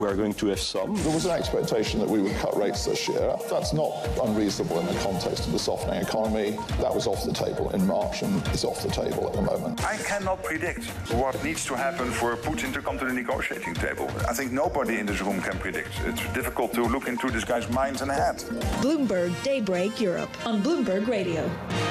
We're going to have some. There was an expectation that we would cut rates this year. That's not unreasonable in the context of the softening economy. That was off the table in March and is off the table at the moment. I cannot predict what needs to happen for Putin to come to the negotiating table. I think nobody in this room can predict. It's difficult to look into this guy's mind and head. Bloomberg Daybreak Europe on Bloomberg Radio.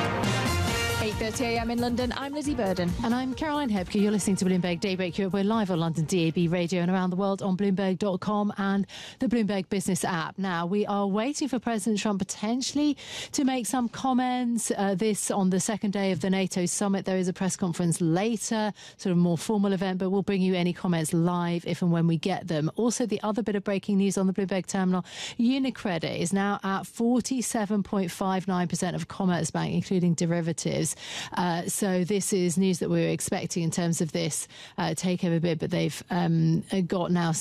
8:30 a.m. in London. I'm Lizzie Burden. And I'm Caroline Hebke. You're listening to Bloomberg Daybreak Europe. We're live on London DAB radio and around the world on Bloomberg.com and the Bloomberg Business app. Now, we are waiting for President Trump potentially to make some comments. This on the second day of the NATO summit. There is a press conference later, sort of more formal event, but we'll bring you any comments live if and when we get them. Also, the other bit of breaking news on the Bloomberg terminal, UniCredit is now at 47.59% of Commerzbank, including derivatives. So this is news that we were expecting in terms of this takeover bid, but they've got now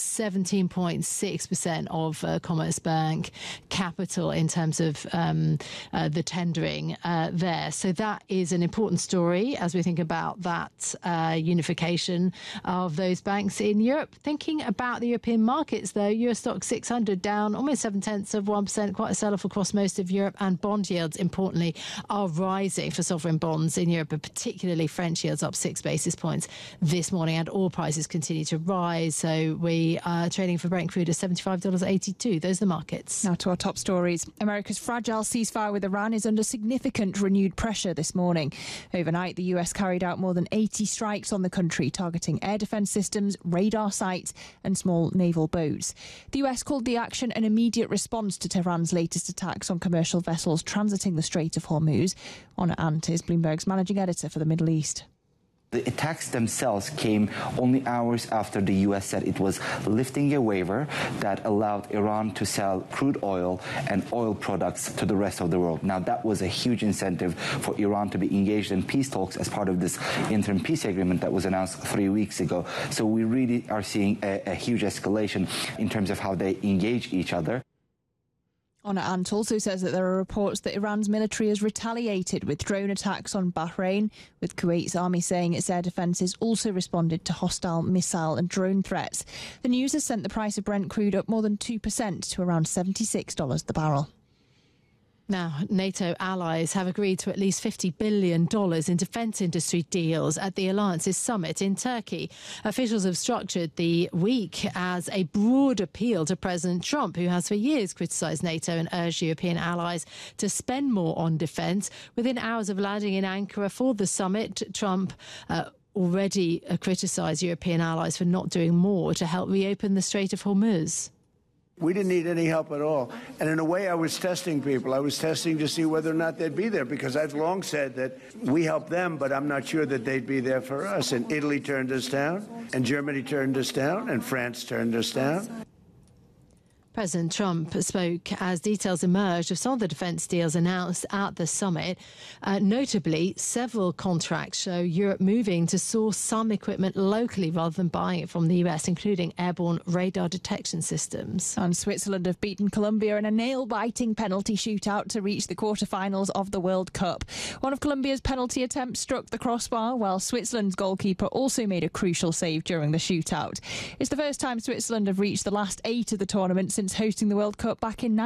17.6% of Commerzbank capital in terms of the tendering there. So that is an important story as we think about that unification of those banks in Europe. Thinking about the European markets, though, Euro Stoxx 600 down almost 0.7%, quite a sell-off across most of Europe, and bond yields, importantly, are rising for sovereign bonds in Europe, but particularly French yields up 6 basis points this morning, and oil prices continue to rise. So we are trading for Brent crude at $75.82. Those are the markets. Now to our top stories. America's fragile ceasefire with Iran is under significant renewed pressure this morning. Overnight, the US carried out more than 80 strikes on the country, targeting air defence systems, radar sites and small naval boats. The US called the action an immediate response to Tehran's latest attacks on commercial vessels transiting the Strait of Hormuz. Honor Ant is Bloomberg's managing editor for the Middle East. The attacks themselves came only hours after the U.S. said it was lifting a waiver that allowed Iran to sell crude oil and oil products to the rest of the world. Now, that was a huge incentive for Iran to be engaged in peace talks as part of this interim peace agreement that was announced 3 weeks ago. So we really are seeing a huge escalation in terms of how they engage each other. Honor Ant also says that there are reports that Iran's military has retaliated with drone attacks on Bahrain, with Kuwait's army saying its air defences also responded to hostile missile and drone threats. The news has sent the price of Brent crude up more than 2% to around $76 the barrel. Now, NATO allies have agreed to at least $50 billion in defence industry deals at the alliance's summit in Turkey. Officials have structured the week as a broad appeal to President Trump, who has for years criticised NATO and urged European allies to spend more on defence. Within hours of landing in Ankara for the summit, Trump already criticised European allies for not doing more to help reopen the Strait of Hormuz. We didn't need any help at all. And in a way, I was testing people. I was testing to see whether or not they'd be there, because I've long said that we helped them, but I'm not sure that they'd be there for us. And Italy turned us down, and Germany turned us down, and France turned us down. President Trump spoke as details emerged of some of the defence deals announced at the summit. Notably, several contracts show Europe moving to source some equipment locally rather than buying it from the US, including airborne radar detection systems. And Switzerland have beaten Colombia in a nail-biting penalty shootout to reach the quarter-finals of the World Cup. One of Colombia's penalty attempts struck the crossbar, while Switzerland's goalkeeper also made a crucial save during the shootout. It's the first time Switzerland have reached the last 8 of the tournament since hosting the World Cup back in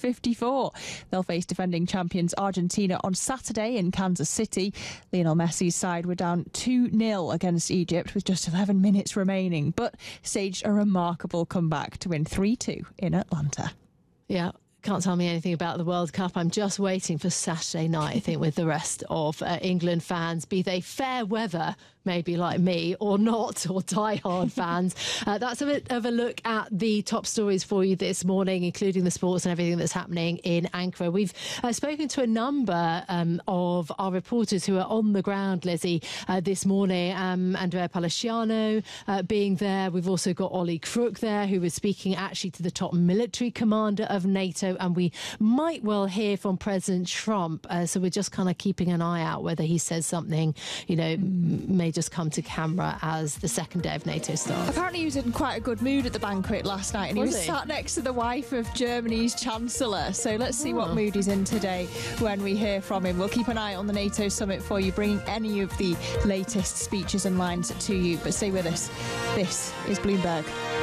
1954. They'll face defending champions Argentina on Saturday in Kansas City. Lionel Messi's side were down 2-0 against Egypt with just 11 minutes remaining, but staged a remarkable comeback to win 3-2 in Atlanta. Yeah. Can't tell me anything about the World Cup. I'm just waiting for Saturday night, I think, with the rest of England fans, be they fair weather, maybe like me, or not, or diehard fans. That's a bit of a look at the top stories for you this morning, including the sports and everything that's happening in Ankara. We've spoken to a number of our reporters who are on the ground, Lizzie, this morning. Andrea Palaciano being there. We've also got Ollie Crook there, who was speaking actually to the top military commander of NATO. And we might well hear from President Trump. So we're just kind of keeping an eye out whether he says something, may just come to camera as the second day of NATO starts. Apparently he was in quite a good mood at the banquet last night, and he was sat next to the wife of Germany's Chancellor. So let's see what mood he's in today when we hear from him. We'll keep an eye on the NATO summit for you, bringing any of the latest speeches and lines to you. But stay with us. This is Bloomberg.